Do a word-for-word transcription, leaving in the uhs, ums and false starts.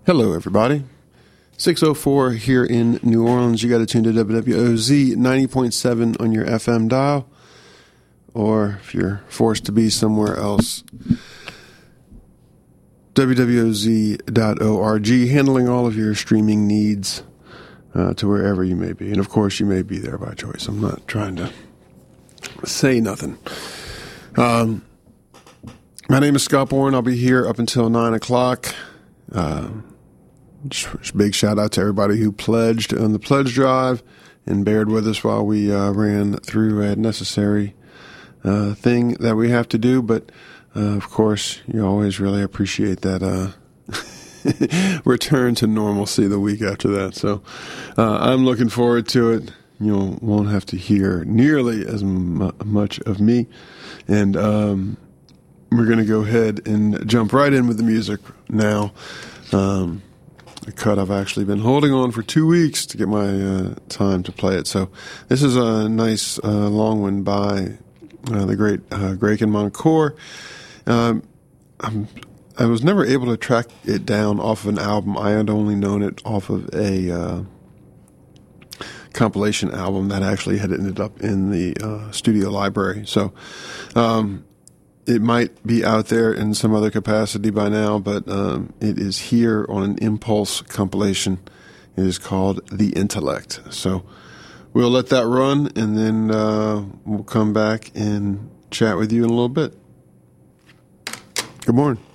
Hello, everybody. six oh four here in New Orleans. You got to tune to W W O Z ninety point seven on your F M dial. Or if you're forced to be somewhere else, W W O Z dot org, handling all of your streaming needs uh, to wherever you may be. And of course, you may be there by choice. I'm not trying to say nothing. Um, my name is Scott Bourne. I'll be here up until nine o'clock. Uh, Just big shout out to everybody who pledged on the pledge drive and bared with us while we uh, ran through a necessary uh, thing that we have to do. But uh, of course, you always really appreciate that uh, return to normalcy the week after that. So uh, I'm looking forward to it. You won't have to hear nearly as m- much of me. And um, we're going to go ahead and jump right in with the music now. Um, A cut I've actually been holding on for two weeks to get my uh, time to play it. So this is a nice uh, long one by uh, the great uh, Greg Moncour. Um, I'm, I was never able to track it down off of an album. I had only known it off of a uh, compilation album that actually had ended up in the uh, studio library. So um it might be out there in some other capacity by now, but um, it is here on an Impulse compilation. It is called The Intellect. So we'll let that run, and then uh, we'll come back and chat with you in a little bit. Good morning.